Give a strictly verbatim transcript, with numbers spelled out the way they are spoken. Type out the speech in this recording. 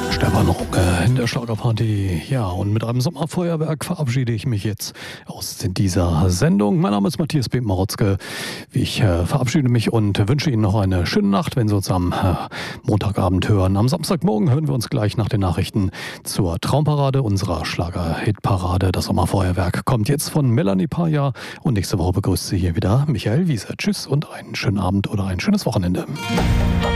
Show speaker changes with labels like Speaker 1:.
Speaker 1: Stefan Runge in der Schlagerparty. Ja, und mit einem Sommerfeuerwerk verabschiede ich mich jetzt aus dieser Sendung. Mein Name ist Matthias B. Marotzke. Ich äh, verabschiede mich und wünsche Ihnen noch eine schöne Nacht, wenn Sie uns am äh, Montagabend hören. Am Samstagmorgen hören wir uns gleich nach den Nachrichten zur Traumparade unserer Schlager-Hitparade. Das Sommerfeuerwerk kommt jetzt von Melanie Paya und nächste Woche begrüßt Sie hier wieder Michael Wiese. Tschüss und einen schönen Abend oder ein schönes Wochenende.